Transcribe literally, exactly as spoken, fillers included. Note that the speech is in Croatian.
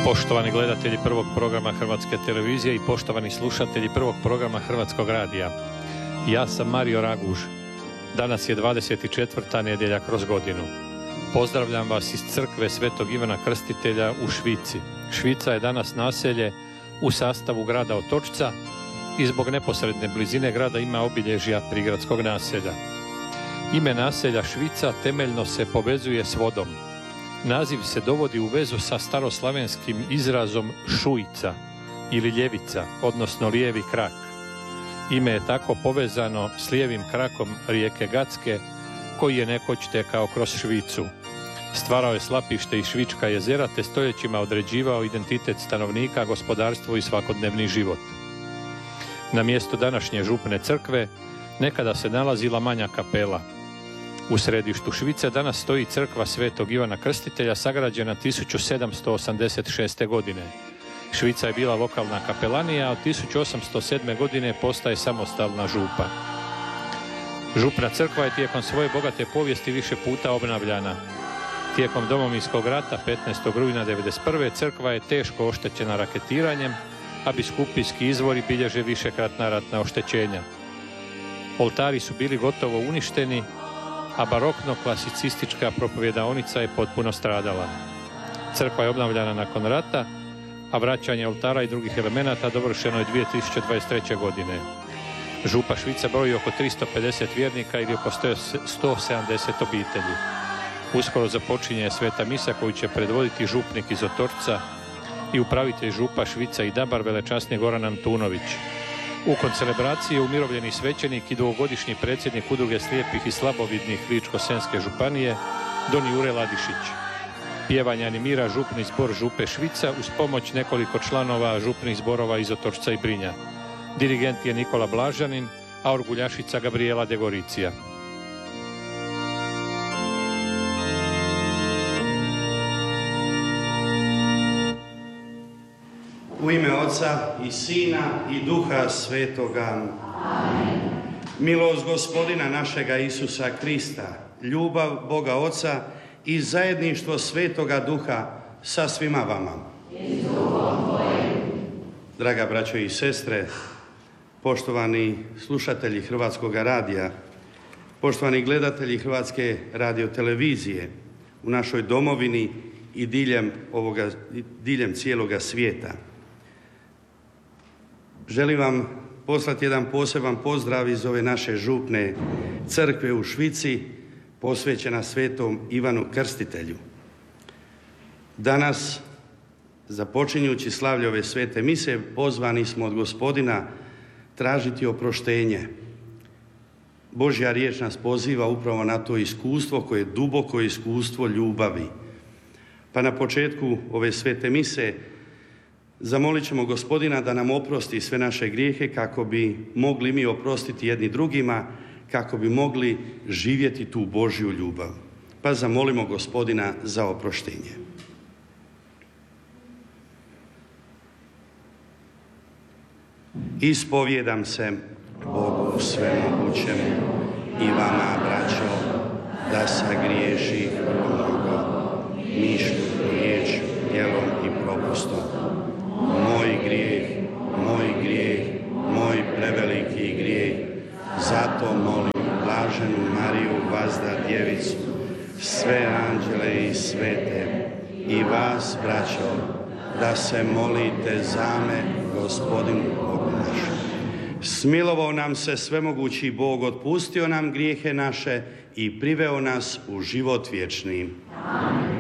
Poštovani gledatelji prvog programa Hrvatske televizije i poštovani slušatelji prvog programa Hrvatskog radija. Ja sam Mario Raguž. Danas je dvadeset četvrta nedjelja kroz godinu. Pozdravljam vas iz crkve Svetog Ivana Krstitelja u Švici. Švica je danas naselje u sastavu grada Otočca i zbog neposredne blizine grada ima obilježja prigradskog naselja. Ime naselja Švica temeljno se povezuje s vodom. Naziv se dovodi u vezu sa staroslavenskim izrazom šujica ili ljevica, odnosno lijevi krak. Ime je tako povezano s lijevim krakom rijeke Gacke, koji je nekoć tekao kroz Švicu. Stvarao je slapište i švička jezera, te stoljećima određivao identitet stanovnika, gospodarstvo i svakodnevni život. Na mjestu današnje župne crkve nekada se nalazila manja kapela. U središtu Švice danas stoji crkva Svetog Ivana Krstitelja, sagrađena tisuću sedamsto osamdeset šeste. godine. Švica je bila lokalna kapelanija, a od tisuću osamsto sedme. godine postaje samostalna župa. Župna crkva je tijekom svoje bogate povijesti više puta obnavljana. Tijekom Domovinskog rata petnaestog rujna devedeset prve. crkva je teško oštećena raketiranjem, a biskupijski izvori bilježe višekratna ratna oštećenja. Oltari su bili gotovo uništeni, a barokno-klasicistička propovjedaonica je potpuno stradala. Crkva je obnavljana nakon rata, a vraćanje oltara i drugih elemenata dovršeno je dvije tisuće dvadeset treće. godine. Župa Švica broji oko tristo pedeset vjernika ili oko sto sedamdeset obitelji. Uskoro započinje sveta misa koju će predvoditi župnik iz Otočca i upravitelj župa Švica i Dabar, velečasni Goran Antunović. U koncelebraciji je umirovljeni svećenik i dugogodišnji predsjednik udruge slijepih i slabovidnih Ličko-senjske županije, Don Jure Ladišić. Pjevanje animira župni zbor župe Švica uz pomoć nekoliko članova župnih zborova iz Otočca i Brinja. Dirigent je Nikola Blažanin, a orguljašica Gabriela Degoricija. U ime Oca i Sina i Duha Svetoga. Amen. Milost Gospodina našega Isusa Krista, ljubav Boga Oca i zajedništvo Svetoga Duha sa svima vama. Draga braćo i sestre, poštovani slušatelji Hrvatskog radija, poštovani gledatelji Hrvatske radiotelevizije u našoj domovini i diljem, ovoga, diljem cijeloga svijeta. Želim vam poslati jedan poseban pozdrav iz ove naše župne crkve u Švici, posvećena Svetom Ivanu Krstitelju. Danas, započinjući slavlje ove svete mise, pozvani smo od Gospodina tražiti oproštenje. Božja riječ nas poziva upravo na to iskustvo koje je duboko iskustvo ljubavi. Pa na početku ove svete mise zamolit ćemo Gospodina da nam oprosti sve naše grijehe kako bi mogli mi oprostiti jedni drugima, kako bi mogli živjeti tu Božju ljubav. Pa zamolimo Gospodina za oproštenje. Ispovjedam se Bogu svemogućemu i vama, braćo, da sagriješih mnogo, mišlju, riječju, djelom i propustom. Moj grijeh, moj grijeh, moj preveliki grijeh. Zato molim blaženu Mariju, vazda djevicu, sve anđele i svete i vas, braćo, da se molite za me, Gospodinu Bogu našem. Smilovao nam se svemogući Bog, otpustio nam grijehe naše i priveo nas u život vječni. Amen.